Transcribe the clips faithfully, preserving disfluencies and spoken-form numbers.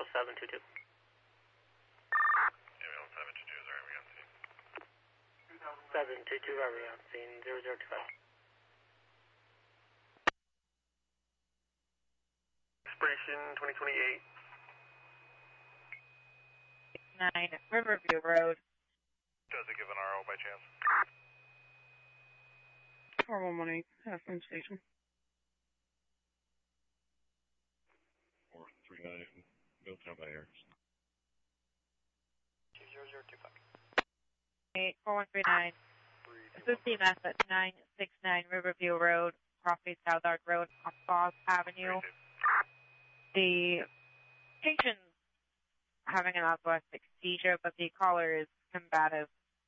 seven two two. Ambulance seven two two is arriving on scene. seven two two arriving on scene, zero zero two five. Expiration twenty twenty-eight. nine Riverview Road. Does it give an R O by chance? four one one eight, Aspen Station. four three nine, Milltown by air. two zero zero two five. eight four one three nine. fifty M S at nine six nine Riverview Road, Crossway Southard Road, on Falls Avenue. The patient's having an epileptic seizure, but the caller is combative.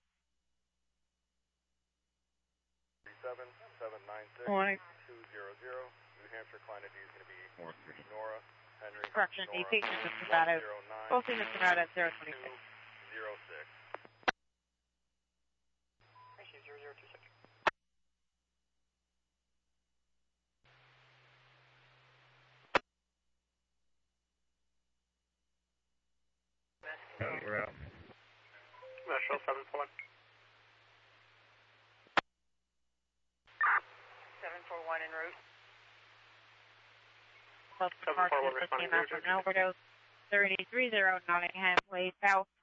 seven seven nine six two zero zero. New Hampshire client I D is going to be four three. Nora Henry. Correction, the Nora, patient is combative. Both units come out at zero twenty six. zero six. zero zero two six. You're out. Metro seven four one. seven four one en route. Close to Park, an overdose. thirty-three zero Nottingham Way South.